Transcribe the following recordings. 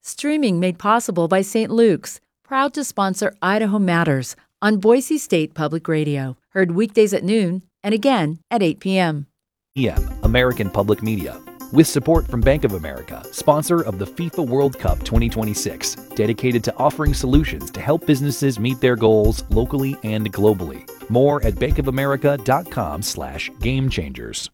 Streaming made possible by St. Luke's, proud to sponsor Idaho Matters on Boise State Public Radio. Heard weekdays at noon and again at 8 p.m. American Public Media. With support from Bank of America, sponsor of the FIFA World Cup 2026, dedicated to offering solutions to help businesses meet their goals locally and globally. More at bankofamerica.com/gamechangers.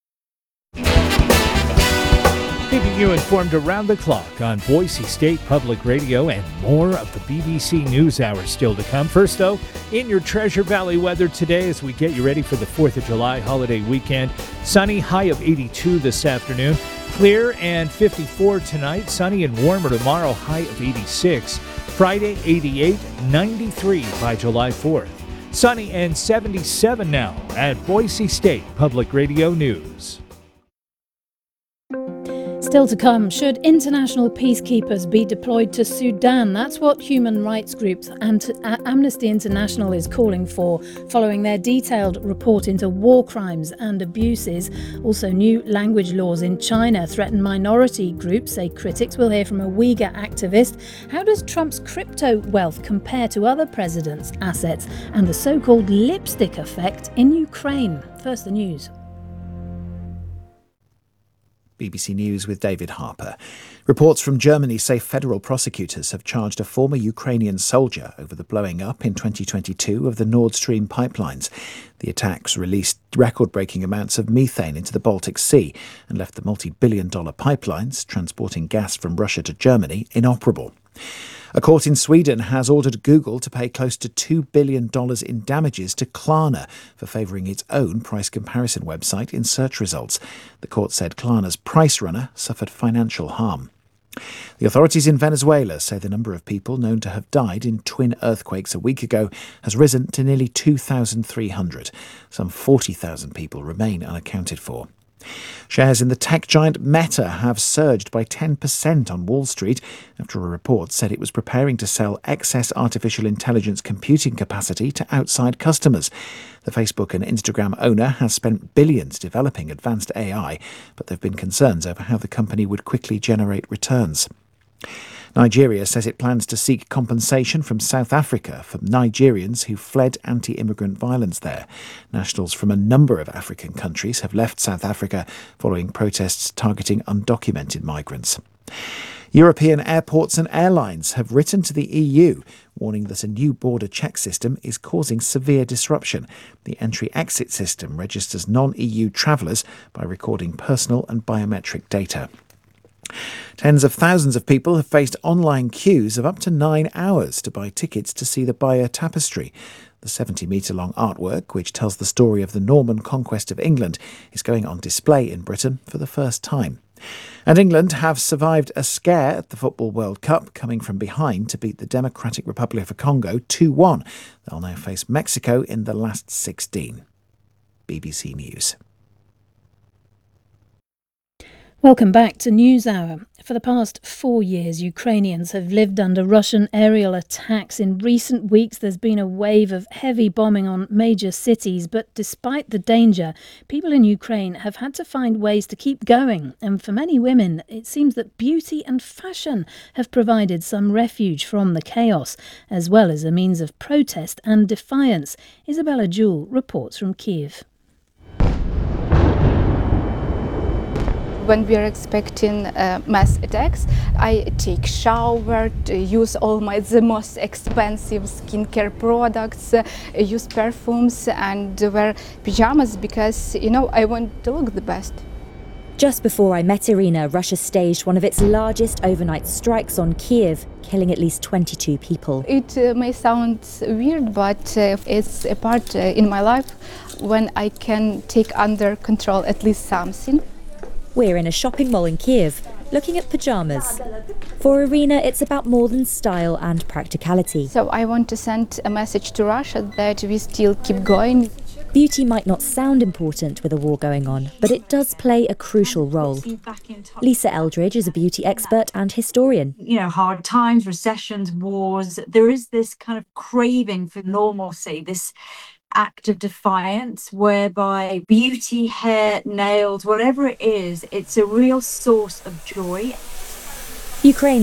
Keeping you informed around the clock on Boise State Public Radio, and more of the BBC News Hour still to come. First, though, in your Treasure Valley weather today as we get you ready for the 4th of July holiday weekend. Sunny, high of 82 this afternoon. Clear and 54 tonight. Sunny and warmer tomorrow, high of 86. Friday, 88, 93 by July 4th. Sunny and 77 now at Boise State Public Radio News. Still to come, should international peacekeepers be deployed to Sudan? That's what human rights groups and Amnesty International is calling for, following their detailed report into war crimes and abuses. Also, new language laws in China threaten minority groups, say critics. We'll hear from a Uyghur activist. How does Trump's crypto wealth compare to other presidents' assets? And the so-called lipstick effect in Ukraine. First, the news. BBC News with David Harper. Reports from Germany say federal prosecutors have charged a former Ukrainian soldier over the blowing up in 2022 of the Nord Stream pipelines. The attacks released record-breaking amounts of methane into the Baltic Sea and left the multi-billion-dollar pipelines transporting gas from Russia to Germany inoperable. A court in Sweden has ordered Google to pay close to $2 billion in damages to Klarna for favouring its own price comparison website in search results. The court said Klarna's price runner suffered financial harm. The authorities in Venezuela say the number of people known to have died in twin earthquakes a week ago has risen to nearly 2,300. Some 40,000 people remain unaccounted for. Shares in the tech giant Meta have surged by 10% on Wall Street after a report said it was preparing to sell excess artificial intelligence computing capacity to outside customers. The Facebook and Instagram owner has spent billions developing advanced AI, but there have been concerns over how the company would quickly generate returns. Nigeria says it plans to seek compensation from South Africa for Nigerians who fled anti-immigrant violence there. Nationals from a number of African countries have left South Africa following protests targeting undocumented migrants. European airports and airlines have written to the EU, warning that a new border check system is causing severe disruption. The entry-exit system registers non-EU travellers by recording personal and biometric data. Tens of thousands of people have faced online queues of up to 9 hours to buy tickets to see the Bayeux Tapestry. The 70-metre-long artwork, which tells the story of the Norman conquest of England, is going on display in Britain for the first time. And England have survived a scare at the Football World Cup, coming from behind to beat the Democratic Republic of Congo 2-1. They'll now face Mexico in the last 16. BBC News. Welcome back to NewsHour. For the past 4 years, Ukrainians have lived under Russian aerial attacks. In recent weeks, there's been a wave of heavy bombing on major cities. But despite the danger, people in Ukraine have had to find ways to keep going. And for many women, it seems that beauty and fashion have provided some refuge from the chaos, as well as a means of protest and defiance. Isabella Jewell reports from Kyiv. When we are expecting mass attacks, I take shower, use all the most expensive skincare products, use perfumes and wear pajamas because, I want to look the best. Just before I met Irina, Russia staged one of its largest overnight strikes on Kyiv, killing at least 22 people. It may sound weird, but it's a part in my life when I can take under control at least something. We're in a shopping mall in Kyiv, looking at pyjamas. For Irina, it's about more than style and practicality. So I want to send a message to Russia that we still keep going. Beauty might not sound important with a war going on, but it does play a crucial role. Lisa Eldridge is a beauty expert and historian. Hard times, recessions, wars, there is this kind of craving for normalcy, this act of defiance whereby beauty, hair, nails, whatever it is, it's a real source of joy. Ukraine